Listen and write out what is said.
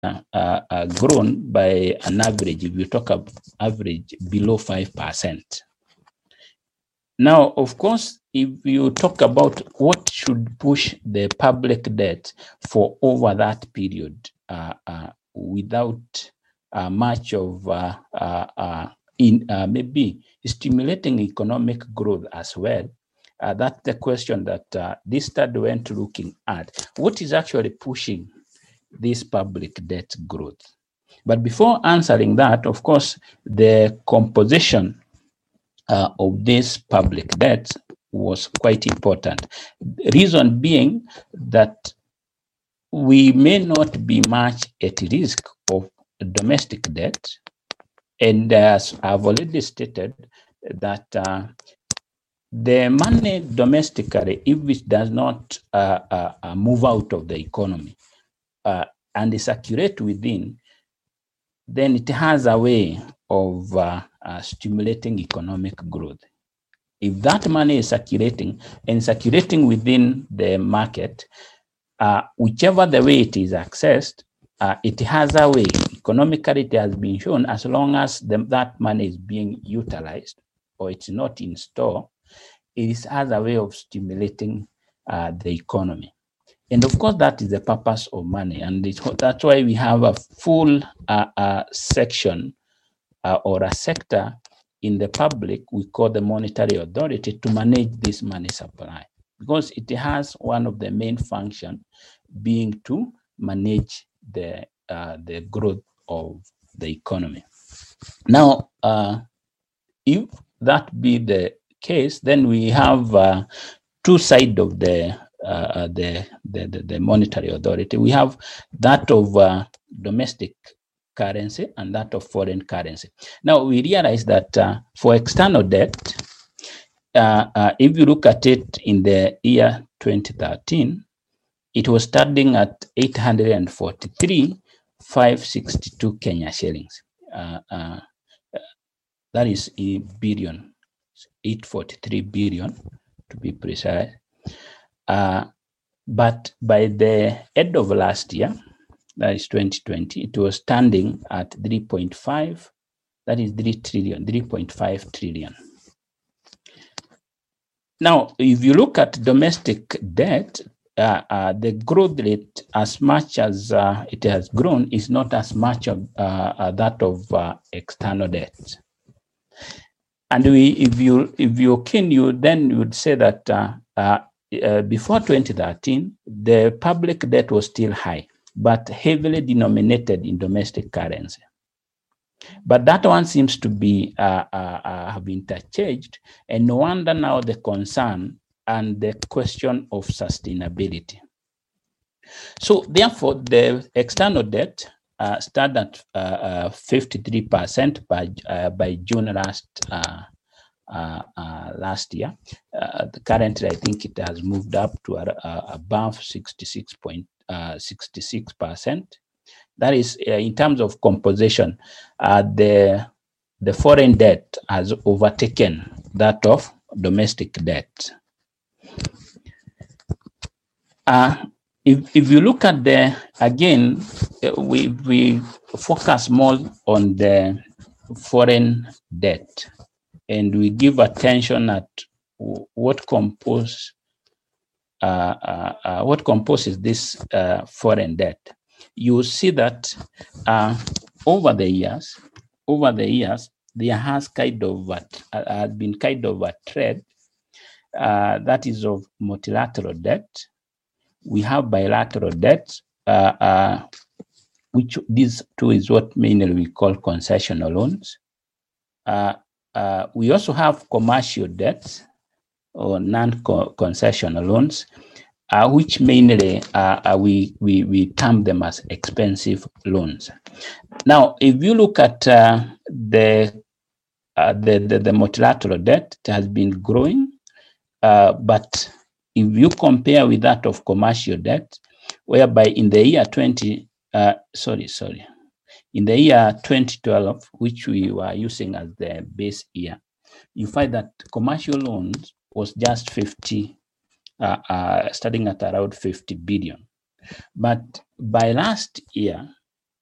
grown by an average, if you talk about average, below 5%. Now, of course, if you talk about what should push the public debt for over that period without much of maybe stimulating economic growth as well, that's the question that this study went looking at. What is actually pushing this public debt growth? But before answering that, of course, the composition of this public debt was quite important. Reason being that we may not be much at risk of domestic debt. And as I've already stated, that the money domestically, if it does not move out of the economy and circulate within, then it has a way of stimulating economic growth. If that money is circulating and circulating within the market, whichever the way it is accessed, it has a way. Economically, it has been shown, as long as that money is being utilized or it's not in store, it has a way of stimulating the economy. And of course, that is the purpose of money. And that's why we have a full section or a sector in the public we call the Monetary Authority to manage this money supply, because it has one of the main functions being to manage the growth of the economy. Now, if that be the case, then we have two sides of the Monetary Authority. We have that of domestic currency and that of foreign currency. Now, we realize that for external debt, if you look at it in the year 2013, it was standing at 843,562 Kenya shillings. That is in billion, 843 billion to be precise. But by the end of last year, that is 2020, it was standing at 3.5, that is 3.5 trillion. Now, if you look at domestic debt, the growth rate, as much as it has grown, is not as much of that of external debt. And if you then you would say that before 2013, the public debt was still high, but heavily denominated in domestic currency. But that one seems to be have interchanged, and no wonder now the concern and the question of sustainability. So therefore, the external debt stand at 53% by June last year. Currently, I think it has moved up to above 66%. That is, in terms of composition, the foreign debt has overtaken that of domestic debt. If you look at again, we focus more on the foreign debt, and we give attention at what composes this foreign debt. You see that over the years, there has been kind of a trend that is of multilateral debt. We have bilateral debt, which these two is what mainly we call concessional loans. We also have commercial debts or non-concessional loans, which mainly we term them as expensive loans. Now, if you look at the multilateral debt, it has been growing, but if you compare with that of commercial debt, whereby in the year 2012, which we were using as the base year, you find that commercial loans was just starting at around 50 billion. But by last year,